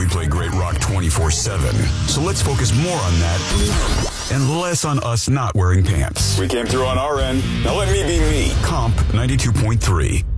we play great rock 24/7. So let's focus more on that and less on us not wearing pants. We came through on our end. Now let me be me. Comp 92.3.